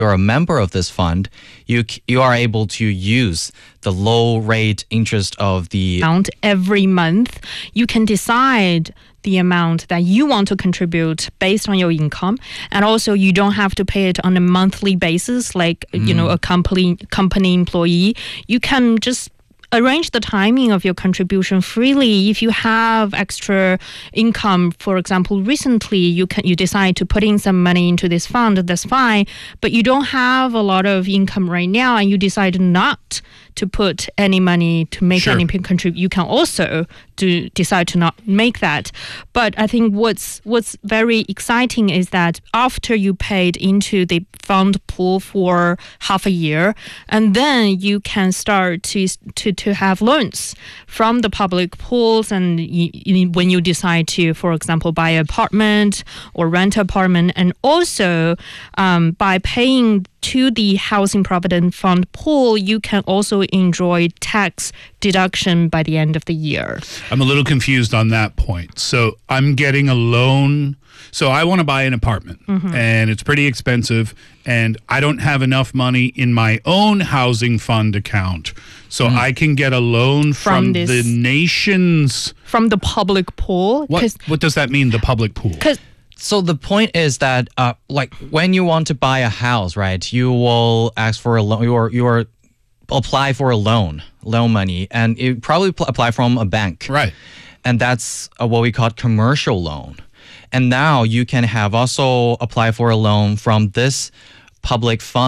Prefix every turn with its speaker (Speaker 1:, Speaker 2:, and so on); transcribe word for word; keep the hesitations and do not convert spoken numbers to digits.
Speaker 1: you're a member of this fund, you you are able to use the low rate interest of the
Speaker 2: amount every month. You can decide the amount that you want to contribute based on your income, and also you don't have to pay it on a monthly basis like mm. you know a company company employee. You can just arrange the timing of your contribution freely. If you have extra income, for example, recently you can you decide to put in some money into this fund, that's fine. But you don't have a lot of income right now, and you decide not to put any money to make
Speaker 3: sure.
Speaker 2: any contribute. You can also do decide to not make that. But I think what's what's very exciting is that after you paid into the fund pool for half a year, and then you can start to to to have loans from the public pools, and you, you, when you decide to, for example, buy an apartment or rent an apartment, and also um, by paying to the Housing Provident Fund pool, you can also enjoy tax deduction by the end of the year.
Speaker 3: I'm a little confused on that point. So I'm getting a loan. So I want to buy an apartment, mm-hmm. and it's pretty expensive, and I don't have enough money in my own housing fund account. So mm. I can get a loan from, from this, the nation's...
Speaker 2: From the public pool.
Speaker 3: What, what does that mean, the public pool?
Speaker 1: So the point is that, uh, like, when you want to buy a house, right, you will ask for a loan, you are, you are apply for a loan, loan money, and you probably pl- apply from a bank.
Speaker 3: Right.
Speaker 1: And that's uh, what we call commercial loan. And now you can have also apply for a loan from this public fund.